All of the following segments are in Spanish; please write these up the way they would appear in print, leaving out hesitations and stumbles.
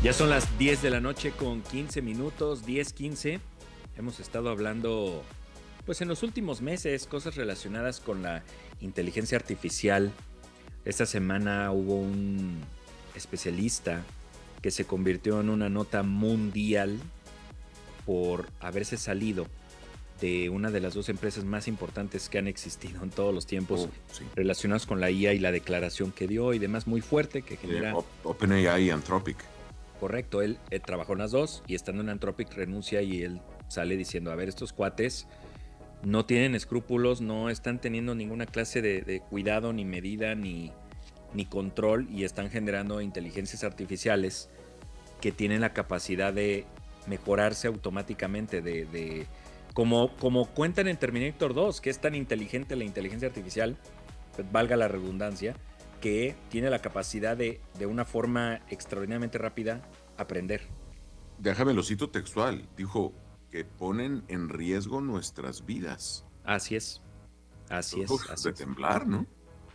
Ya son las 10 de la noche con 15 minutos, 10:15. Hemos estado hablando, pues en los últimos meses, cosas relacionadas con la inteligencia artificial. Esta semana hubo un especialista que se convirtió en una nota mundial por haberse salido de una de las dos empresas más importantes que han existido en todos los tiempos Sí. relacionados con la IA y la declaración que dio y demás muy fuerte que genera... OpenAI y Anthropic. Correcto, él trabajó en las dos y estando en Anthropic renuncia y él sale diciendo, a ver, estos cuates no tienen escrúpulos, no están teniendo ninguna clase de cuidado, ni medida, ni control y están generando inteligencias artificiales que tienen la capacidad de mejorarse automáticamente, como cuentan en Terminator 2, que es tan inteligente la inteligencia artificial, pues valga la redundancia, que tiene la capacidad de una forma extraordinariamente rápida aprender. Déjame lo cito textual. Dijo que ponen en riesgo nuestras vidas. Así es, así es, Uf, así de es. temblar, ¿no?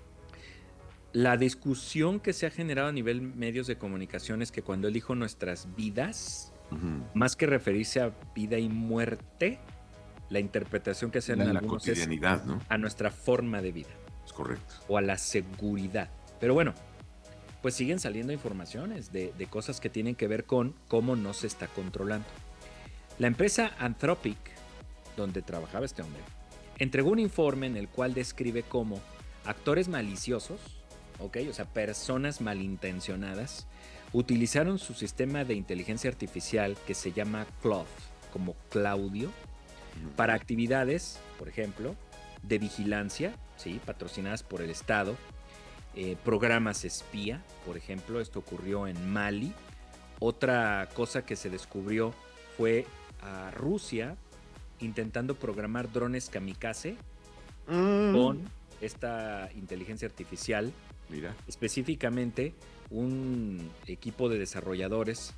La discusión que se ha generado a nivel medios de comunicación es que cuando él dijo nuestras vidas, más que referirse a vida y muerte, la interpretación que hacen En la algunos es cotidianidad, ¿no? a nuestra forma de vida Es correcto. o a la seguridad. Pero bueno, pues siguen saliendo informaciones de cosas que tienen que ver con cómo no se está controlando. La empresa Anthropic, donde trabajaba este hombre, entregó un informe en el cual describe cómo actores maliciosos, ¿ok? O sea, personas malintencionadas, utilizaron su sistema de inteligencia artificial que se llama Claude, como Claudio, para actividades, por ejemplo, de vigilancia, ¿sí? Patrocinadas por el Estado, programas espía, por ejemplo, esto ocurrió en Mali. Otra cosa que se descubrió fue a Rusia intentando programar drones kamikaze con esta inteligencia artificial. Mira. Específicamente, un equipo de desarrolladores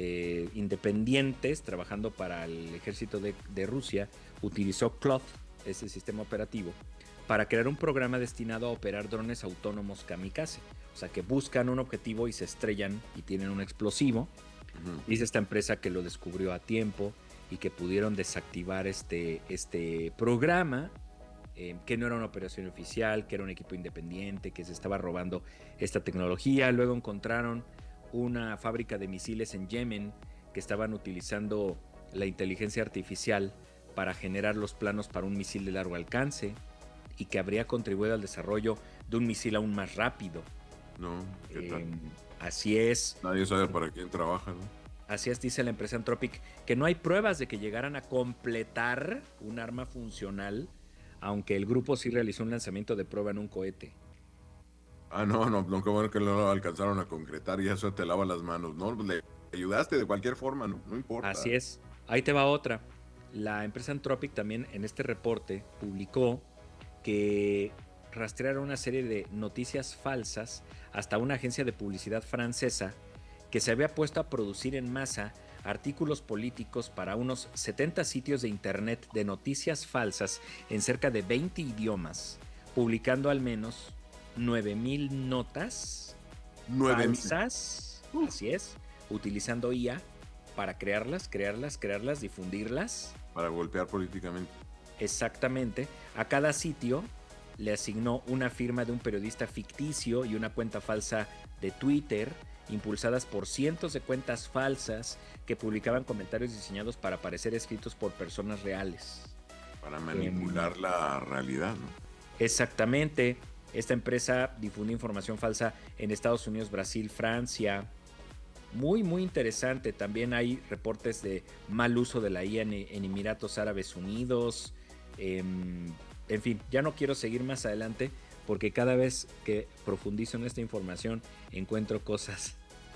independientes trabajando para el ejército de Rusia utilizó Claude, ese sistema operativo, para crear un programa destinado a operar drones autónomos kamikaze. O sea, que buscan un objetivo y se estrellan y tienen un explosivo. Dice esta empresa que lo descubrió a tiempo y que pudieron desactivar este programa, que no era una operación oficial, que era un equipo independiente, que se estaba robando esta tecnología. Luego encontraron una fábrica de misiles en Yemen que estaban utilizando la inteligencia artificial para generar los planos para un misil de largo alcance y que habría contribuido al desarrollo de un misil aún más rápido. No, ¿qué tal? Así es. Nadie sabe para quién trabaja, ¿no? Así es, dice la empresa Anthropic, que no hay pruebas de que llegaran a completar un arma funcional, aunque el grupo sí realizó un lanzamiento de prueba en un cohete. No, qué bueno que no lo alcanzaron a concretar y eso te lava las manos, ¿no? Le ayudaste de cualquier forma, ¿no? No importa. Así es. Ahí te va otra. La empresa Anthropic también en este reporte publicó que rastrearon una serie de noticias falsas hasta una agencia de publicidad francesa que se había puesto a producir en masa artículos políticos para unos 70 sitios de internet de noticias falsas en cerca de 20 idiomas, publicando al menos 9,000 notas 9,000. falsas, así es, utilizando IA para crearlas, difundirlas. Para golpear políticamente. Exactamente. A cada sitio le asignó una firma de un periodista ficticio y una cuenta falsa de Twitter, impulsadas por cientos de cuentas falsas que publicaban comentarios diseñados para parecer escritos por personas reales. Para manipular la realidad, ¿no? Exactamente. Esta empresa difunde información falsa en Estados Unidos, Brasil, Francia. Muy, muy interesante. También hay reportes de mal uso de la IA en Emiratos Árabes Unidos. En fin, ya no quiero seguir más adelante porque cada vez que profundizo en esta información encuentro cosas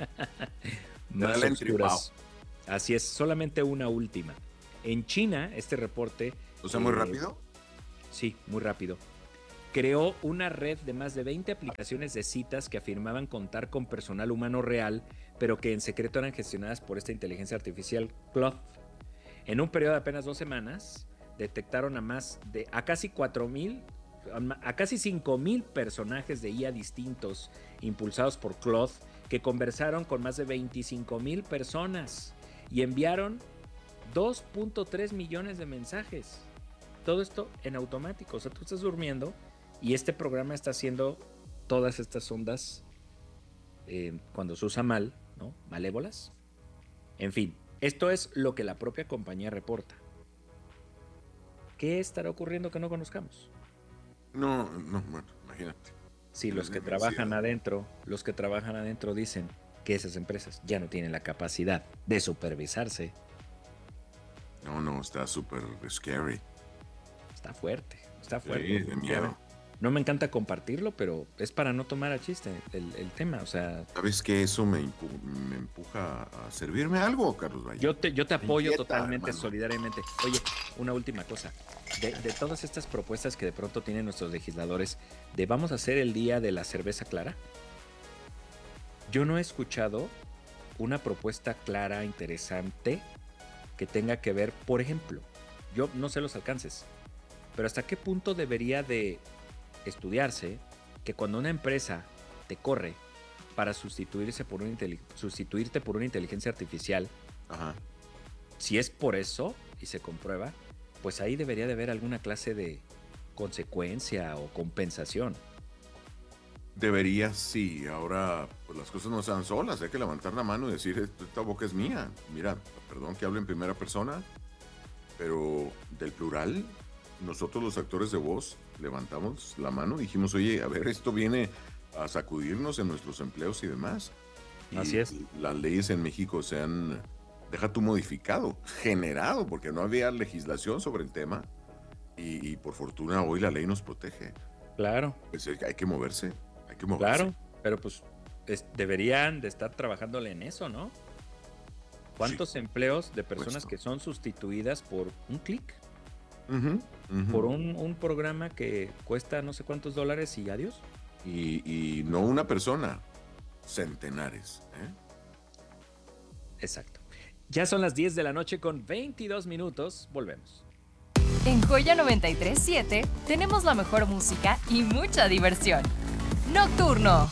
más oscuras. Así es, solamente una última. En China, este reporte... O sea, muy rápido. Sí, muy rápido. Creó una red de más de 20 aplicaciones de citas que afirmaban contar con personal humano real, pero que en secreto eran gestionadas por esta inteligencia artificial Claude. En un periodo de apenas 2 semanas, detectaron a casi 4,000, a casi 5,000 personajes de IA distintos impulsados por Claude que conversaron con más de 25,000 personas y enviaron 2.3 millones de mensajes. Todo esto en automático. O sea, tú estás durmiendo y este programa está haciendo todas estas ondas cuando se usa mal, ¿no? Malévolas. En fin, esto es lo que la propia compañía reporta. ¿Qué estará ocurriendo que no conozcamos? No, bueno, imagínate. Sí, los que trabajan adentro dicen que esas empresas ya no tienen la capacidad de supervisarse. No, está súper scary. Está fuerte. Sí, de miedo. No me encanta compartirlo, pero es para no tomar a chiste el tema, o sea... ¿Sabes qué? Eso me empuja a servirme algo, Carlos Valle. Yo te apoyo Inquieta, totalmente, hermano. solidariamente. Oye, una última cosa. De todas estas propuestas que de pronto tienen nuestros legisladores de vamos a hacer el día de la cerveza clara, yo no he escuchado una propuesta clara, interesante, que tenga que ver, por ejemplo, yo no sé los alcances, pero hasta qué punto debería de estudiarse que cuando una empresa te corre para sustituirte por una inteligencia artificial, Ajá. si es por eso y se comprueba, pues ahí debería de haber alguna clase de consecuencia o compensación. Debería, sí. Ahora, pues las cosas no sean solas. Hay que levantar la mano y decir, esta boca es mía. Mira, perdón que hable en primera persona, pero del plural, nosotros los actores de voz levantamos la mano y dijimos, oye, a ver, esto viene a sacudirnos en nuestros empleos y demás. Y así es. Las leyes en México se han, deja tú modificado, generado, porque no había legislación sobre el tema. Y por fortuna hoy la ley nos protege. Claro. Pues hay que moverse, hay que moverse. Claro, pero pues deberían de estar trabajándole en eso, ¿no? ¿Cuántos empleos de personas que son sustituidas por un clic? Por un programa que cuesta no sé cuántos dólares y adiós. Y no una persona, centenares. Exacto. Ya son las 10 de la noche con 22 minutos. Volvemos. En Joya 93.7 tenemos la mejor música y mucha diversión. Nocturno.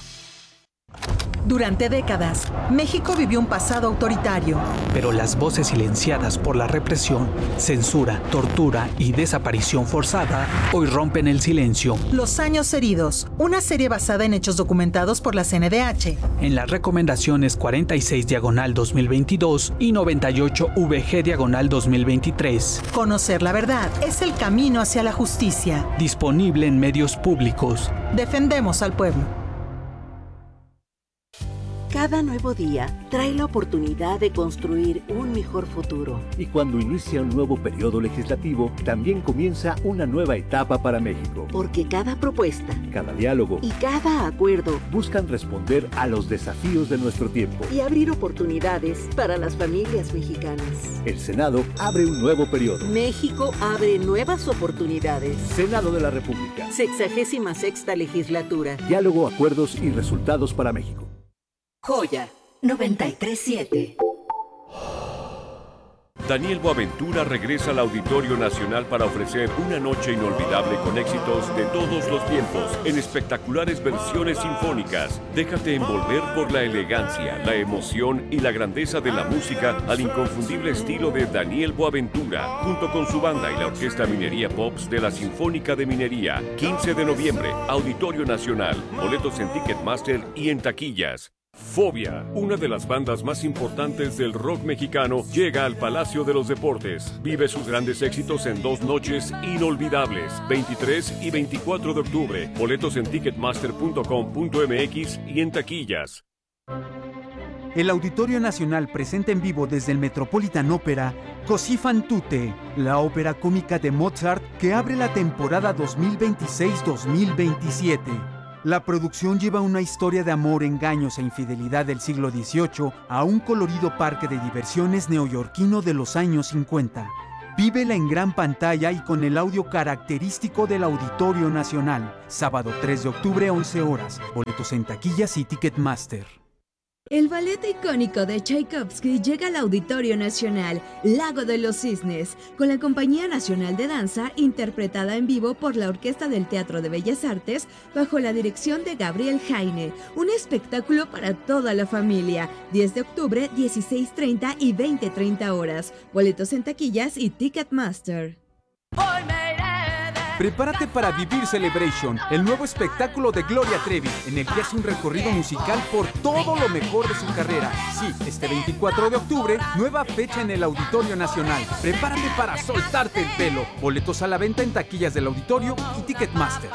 Durante décadas, México vivió un pasado autoritario. Pero las voces silenciadas por la represión, censura, tortura y desaparición forzada hoy rompen el silencio. Los años heridos, una serie basada en hechos documentados por la CNDH. En las recomendaciones 46/2022 y 98/VG/2023. Conocer la verdad es el camino hacia la justicia. Disponible en medios públicos. Defendemos al pueblo. Cada nuevo día trae la oportunidad de construir un mejor futuro. Y cuando inicia un nuevo periodo legislativo, también comienza una nueva etapa para México. Porque cada propuesta, cada diálogo y cada acuerdo buscan responder a los desafíos de nuestro tiempo y abrir oportunidades para las familias mexicanas. El Senado abre un nuevo periodo. México abre nuevas oportunidades. Senado de la República. 66ª legislatura. Diálogo, acuerdos y resultados para México. Joya 93.7. Daniel Boaventura regresa al Auditorio Nacional para ofrecer una noche inolvidable con éxitos de todos los tiempos en espectaculares versiones sinfónicas. Déjate envolver por la elegancia, la emoción y la grandeza de la música al inconfundible estilo de Daniel Boaventura, junto con su banda y la Orquesta Minería Pops de la Sinfónica de Minería. 15 de noviembre, Auditorio Nacional. Boletos en Ticketmaster y en taquillas. Fobia, una de las bandas más importantes del rock mexicano, llega al Palacio de los Deportes. Vive sus grandes éxitos en 2 noches inolvidables, 23 y 24 de octubre. Boletos en ticketmaster.com.mx y en taquillas. El Auditorio Nacional presenta en vivo desde el Metropolitan Opera Così fan tutte, la ópera cómica de Mozart que abre la temporada 2026-2027. La producción lleva una historia de amor, engaños e infidelidad del siglo XVIII a un colorido parque de diversiones neoyorquino de los años 50. Vívela en gran pantalla y con el audio característico del Auditorio Nacional. Sábado 3 de octubre, 11 horas. Boletos en taquillas y Ticketmaster. El ballet icónico de Tchaikovsky llega al Auditorio Nacional, Lago de los Cisnes, con la Compañía Nacional de Danza, interpretada en vivo por la Orquesta del Teatro de Bellas Artes, bajo la dirección de Gabriel Jaine. Un espectáculo para toda la familia. 10 de octubre, 16:30 y 20:30 horas. Boletos en taquillas y Ticketmaster. Prepárate para vivir Celebration, el nuevo espectáculo de Gloria Trevi, en el que hace un recorrido musical por todo lo mejor de su carrera. Sí, este 24 de octubre, nueva fecha en el Auditorio Nacional. Prepárate para soltarte el pelo. Boletos a la venta en taquillas del Auditorio y Ticketmaster.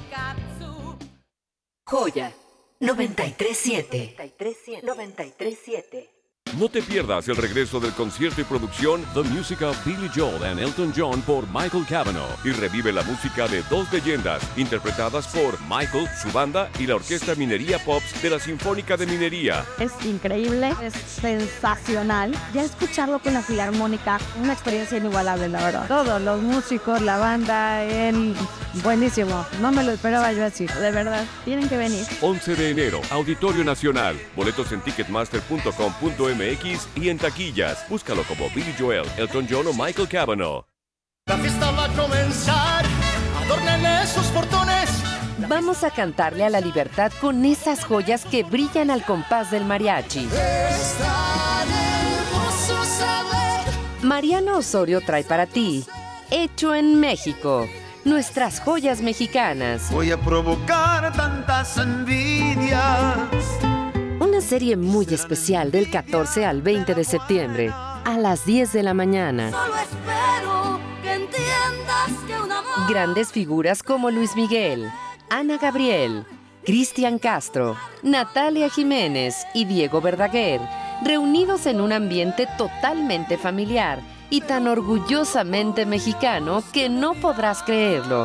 Joya 93.7. 93.7. No te pierdas el regreso del concierto y producción The Music of Billy Joel and Elton John por Michael Cavanaugh y revive la música de dos leyendas interpretadas por Michael, su banda y la Orquesta Minería Pops de la Sinfónica de Minería. Es increíble, es sensacional. Ya escucharlo con la Filarmónica, una experiencia inigualable, la verdad. Todos los músicos, la banda, él, buenísimo. No me lo esperaba yo así, de verdad. Tienen que venir. 11 de enero, Auditorio Nacional. Boletos en ticketmaster.com.mx y en taquillas. Búscalo como Billy Joel, Elton John o Michael Cavanaugh. La fiesta va a comenzar, adornen esos portones. Vamos a cantarle a la libertad con esas joyas que brillan al compás del mariachi. Es tan hermoso saber. Mariano Osorio trae para ti, Hecho en México, nuestras joyas mexicanas. Voy a provocar tantas envidias. Una serie muy especial del 14 al 20 de septiembre, a las 10 de la mañana. Solo espero que entiendas que un amor... Grandes figuras como Luis Miguel, Ana Gabriel, Cristian Castro, Natalia Jiménez y Diego Verdaguer, reunidos en un ambiente totalmente familiar y tan orgullosamente mexicano que no podrás creerlo.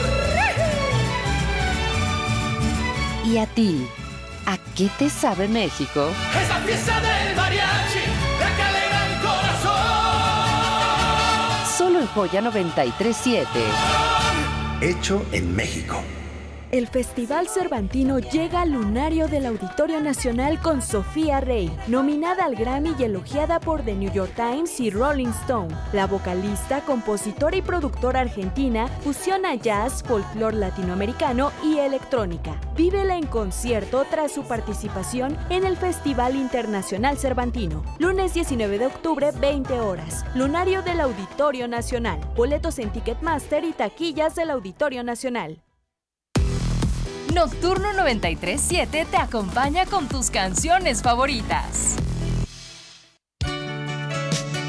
¿Y a ti? ¿A qué te sabe México? Es la fiesta del mariachi, la que alegra el corazón. Solo en Joya 93.7. Hecho en México. El Festival Cervantino llega al lunario del Auditorio Nacional con Sofía Rey, nominada al Grammy y elogiada por The New York Times y Rolling Stone. La vocalista, compositora y productora argentina fusiona jazz, folclore latinoamericano y electrónica. Vívela en concierto tras su participación en el Festival Internacional Cervantino. Lunes 19 de octubre, 20 horas. Lunario del Auditorio Nacional. Boletos en Ticketmaster y taquillas del Auditorio Nacional. Nocturno 93.7 te acompaña con tus canciones favoritas.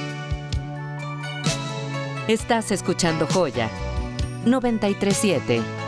Estás escuchando Joya 93.7.